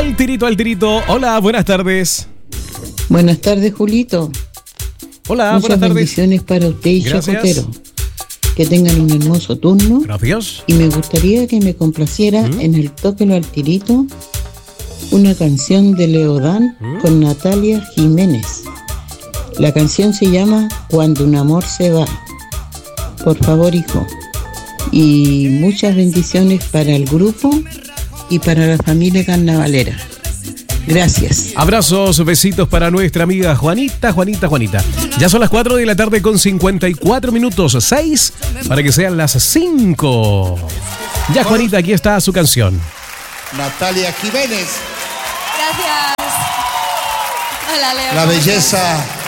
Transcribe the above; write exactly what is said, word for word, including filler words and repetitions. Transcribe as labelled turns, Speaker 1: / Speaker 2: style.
Speaker 1: Al tirito, al tirito. Hola, buenas tardes.
Speaker 2: Buenas tardes, Julito.
Speaker 1: Hola,
Speaker 2: Muchas
Speaker 1: buenas tardes.
Speaker 2: bendiciones para usted y
Speaker 1: Gracias.
Speaker 2: Chacotero. Que tengan un hermoso turno.
Speaker 1: Gracias.
Speaker 2: Y me gustaría que me complaciera
Speaker 1: ¿Mm?
Speaker 2: en el Tóquelo al Tirito una canción de Leodán
Speaker 1: ¿Mm?
Speaker 2: con Natalia Jiménez. La canción se llama Cuando un amor se va. Por favor, hijo. Y muchas bendiciones para el grupo y para la familia carnavalera. Gracias.
Speaker 1: Abrazos, besitos para nuestra amiga Juanita, Juanita, Juanita. Ya son las cuatro de la tarde con cincuenta y cuatro minutos, seis para que sean las cinco. Ya, Juanita, aquí está su canción.
Speaker 3: Natalia Jiménez.
Speaker 4: Gracias. Hola, Leo.
Speaker 3: La belleza